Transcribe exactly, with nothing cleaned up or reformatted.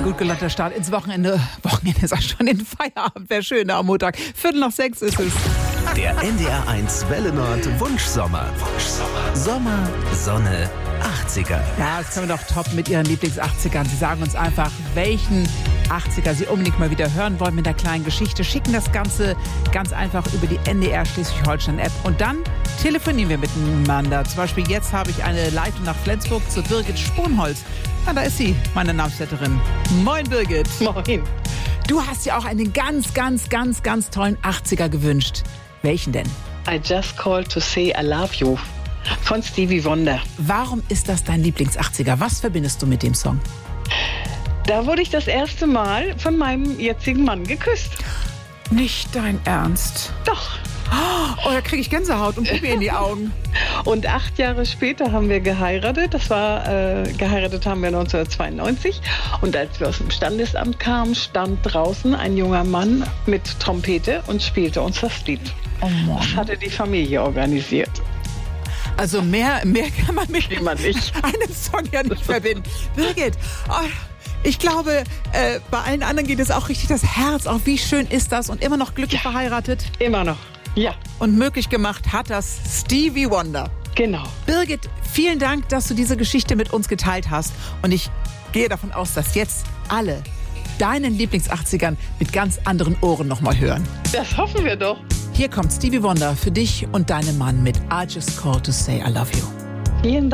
gut gelaunter Start ins Wochenende. Wochenende ist auch schon in Feierabend. Wäre schön, am Montag. Viertel nach sechs ist es. Der N D R eins Welle Nord Wunschsommer. Wunschsommer. Sommer, Sonne, achtziger. Ja, das können wir doch toppen mit Ihren Lieblings-achtzigern. Sie sagen uns einfach, welchen achtziger Sie unbedingt mal wieder hören wollen mit einer kleinen Geschichte. Schicken das Ganze ganz einfach über die N D R Schleswig-Holstein-App. Und dann telefonieren wir miteinander. Zum Beispiel jetzt habe ich eine Leitung nach Flensburg zu Birgit Sponholz. Na, da ist sie, meine Namensvetterin. Moin, Birgit. Moin. Du hast ja auch einen ganz, ganz, ganz, ganz tollen achtziger gewünscht. Welchen denn? I Just Called to Say I Love You von Stevie Wonder. Warum ist das dein Lieblings-achtziger? Was verbindest du mit dem Song? Da wurde ich das erste Mal von meinem jetzigen Mann geküsst. Nicht dein Ernst? Doch. Oh, da kriege ich Gänsehaut und Puppi in die Augen. Und acht Jahre später haben wir geheiratet. Das war, äh, geheiratet haben wir neunzehnhundertzweiundneunzig. Und als wir aus dem Standesamt kamen, stand draußen ein junger Mann mit Trompete und spielte uns das Lied. Oh Mann. Das hatte die Familie organisiert. Also mehr, mehr kann man mit Wie man nicht. einem Song ja nicht verbinden. Birgit, oh, ich glaube, äh, bei allen anderen geht es auch richtig das Herz auf. Wie schön ist das? Und immer noch glücklich Ja. verheiratet. Immer noch. Ja, Und möglich gemacht hat das Stevie Wonder. genau. Birgit, vielen Dank, dass du diese Geschichte mit uns geteilt hast. Und ich gehe davon aus, dass jetzt alle deinen Lieblings-achtzigern mit ganz anderen Ohren nochmal hören. Das hoffen wir doch. Hier kommt Stevie Wonder für dich und deinen Mann mit I Just Called to Say I Love You. Vielen Dank.